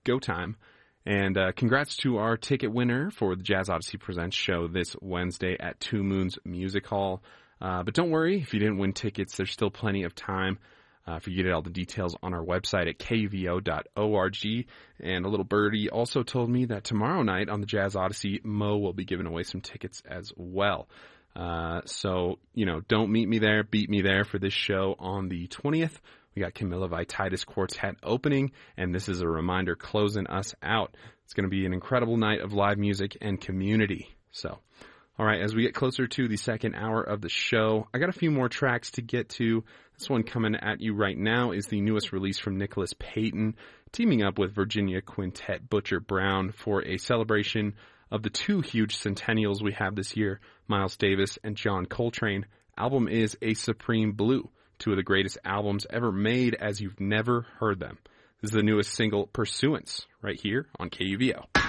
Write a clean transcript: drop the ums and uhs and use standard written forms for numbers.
go time. And congrats to our ticket winner for the Jazz Odyssey Presents show this Wednesday at Two Moons Music Hall. But don't worry, if you didn't win tickets, there's still plenty of time for you to get all the details on our website at kvo.org. And a little birdie also told me that tomorrow night on the Jazz Odyssey, Mo will be giving away some tickets as well. So, don't meet me there, beat me there for this show on the 20th. We got Camilla Vititis Quartet opening, and this is a reminder closing us out. It's going to be an incredible night of live music and community. So, all right, as we get closer to the second hour of the show, I got a few more tracks to get to. This one coming at you right now is the newest release from Nicholas Payton, teaming up with Virginia Quintet Butcher Brown for a celebration of the two huge centennials we have this year, Miles Davis and John Coltrane. Album is A Supreme Blue, two of the greatest albums ever made as you've never heard them. This is the newest single, Pursuance, right here on KUVO.